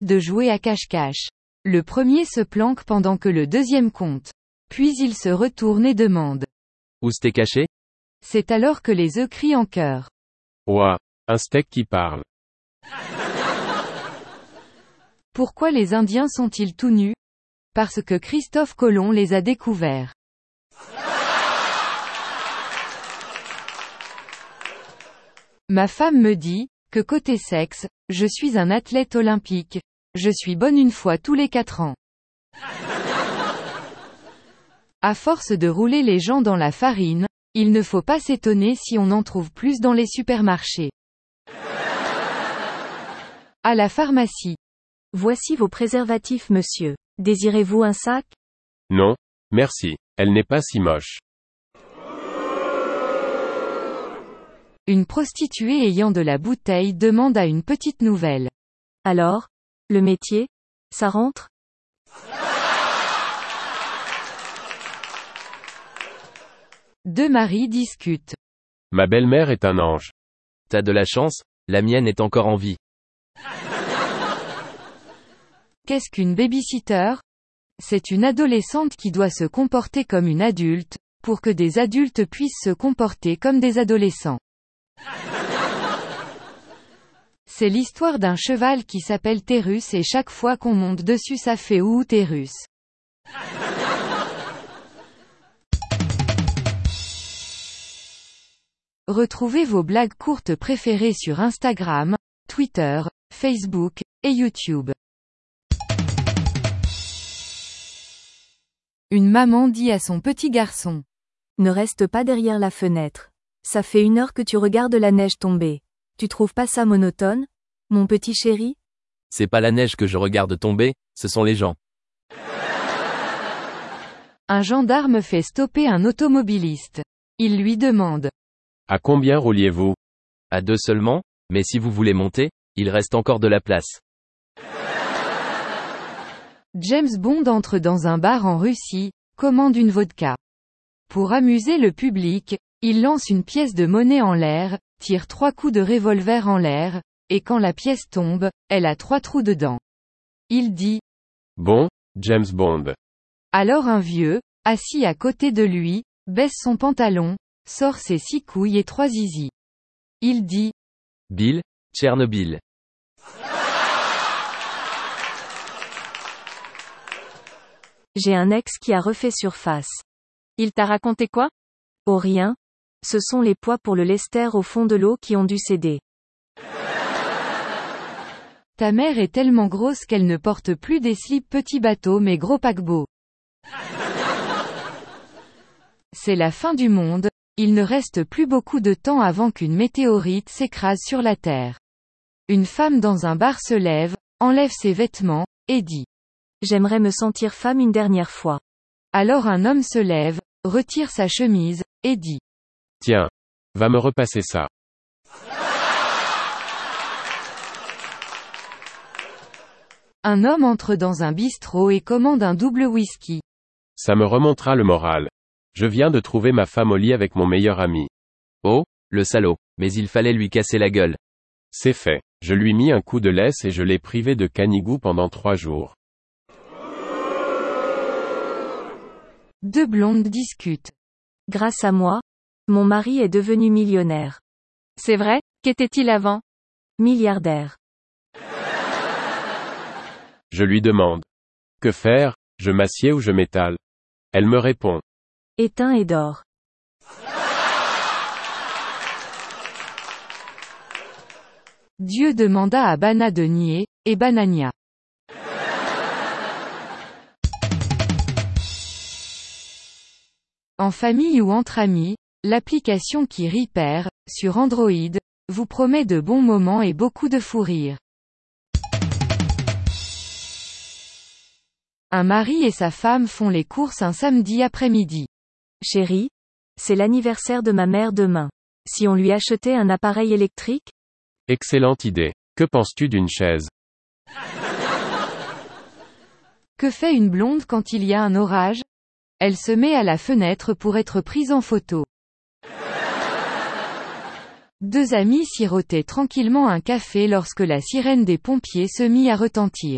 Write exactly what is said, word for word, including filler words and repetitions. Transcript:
de jouer à cache-cache. Le premier se planque pendant que le deuxième compte. Puis il se retourne et demande. Où s'était caché? C'est alors que les œufs crient en chœur. Ouah, un steak qui parle. Pourquoi les Indiens sont-ils tout nus? Parce que Christophe Colomb les a découverts. Ma femme me dit, que côté sexe, je suis un athlète olympique. Je suis bonne une fois tous les quatre ans. À force de rouler les gens dans la farine, il ne faut pas s'étonner si on en trouve plus dans les supermarchés. À la pharmacie. Voici vos préservatifs, monsieur. Désirez-vous un sac? Non, merci, elle n'est pas si moche. Une prostituée ayant de la bouteille demande à une petite nouvelle. Alors, le métier, ça rentre? Deux maris discutent. Ma belle-mère est un ange. T'as de la chance, la mienne est encore en vie. Qu'est-ce qu'une babysitter? C'est une adolescente qui doit se comporter comme une adulte, pour que des adultes puissent se comporter comme des adolescents. C'est l'histoire d'un cheval qui s'appelle Térus et chaque fois qu'on monte dessus ça fait ouh Térus. Retrouvez vos blagues courtes préférées sur Instagram, Twitter, Facebook, et YouTube. Une maman dit à son petit garçon. Ne reste pas derrière la fenêtre. Ça fait une heure que tu regardes la neige tomber. Tu trouves pas ça monotone, mon petit chéri? C'est pas la neige que je regarde tomber, ce sont les gens. Un gendarme fait stopper un automobiliste. Il lui demande. À combien rouliez-vous? À deux seulement, mais si vous voulez monter, il reste encore de la place. James Bond entre dans un bar en Russie, commande une vodka. Pour amuser le public, il lance une pièce de monnaie en l'air, tire trois coups de revolver en l'air, et quand la pièce tombe, elle a trois trous dedans. Il dit. Bon, James Bond. Alors un vieux, assis à côté de lui, baisse son pantalon, sort ses six couilles et trois zizi. Il dit. Bill, Tchernobyl. J'ai un ex qui a refait surface. Il t'a raconté quoi? Oh rien. Ce sont les poids pour le lester au fond de l'eau qui ont dû céder. Ta mère est tellement grosse qu'elle ne porte plus des slips petits bateaux mais gros paquebots. C'est la fin du monde, il ne reste plus beaucoup de temps avant qu'une météorite s'écrase sur la Terre. Une femme dans un bar se lève, enlève ses vêtements, et dit. J'aimerais me sentir femme une dernière fois. Alors un homme se lève, retire sa chemise, et dit. Tiens, va me repasser ça. Un homme entre dans un bistrot et commande un double whisky. Ça me remontera le moral. Je viens de trouver ma femme au lit avec mon meilleur ami. Oh, le salaud, mais il fallait lui casser la gueule. C'est fait. Je lui mis un coup de laisse et je l'ai privé de canigou pendant trois jours. Deux blondes discutent. Grâce à moi, mon mari est devenu millionnaire. C'est vrai, qu'était-il avant? Milliardaire. Je lui demande. Que faire, je m'assieds ou je m'étale? Elle me répond. Éteins et dors. Dieu demanda à Bana de nier, et Banania. En famille ou entre amis, l'application qui rit perd, sur Android, vous promet de bons moments et beaucoup de fou rire. Un mari et sa femme font les courses un samedi après-midi. Chérie, c'est l'anniversaire de ma mère demain. Si on lui achetait un appareil électrique? Excellente idée. Que penses-tu d'une chaise? Que fait une blonde quand il y a un orage? Elle se met à la fenêtre pour être prise en photo. Deux amis sirotaient tranquillement un café lorsque la sirène des pompiers se mit à retentir.